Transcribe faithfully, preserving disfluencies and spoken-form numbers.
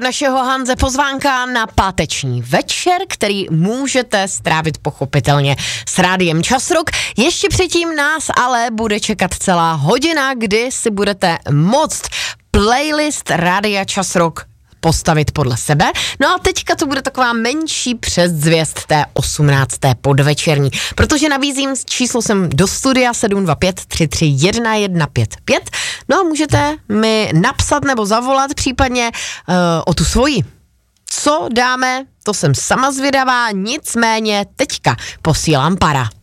našeho Hanze pozvánka na páteční večer, který můžete strávit pochopitelně s Rádiem Časrok. Ještě předtím nás ale bude čekat celá hodina, kdy si budete moct playlist Rádia Časrok postavit podle sebe. No a teďka to bude taková menší předzvěst té osmnácté podvečerní, protože nabízím číslo sem do studia sedm dva pět tři tři jedna jedna pět pět. No a můžete mi napsat nebo zavolat případně uh, o tu svoji. Co dáme, to jsem sama zvědavá, nicméně teďka posílám para.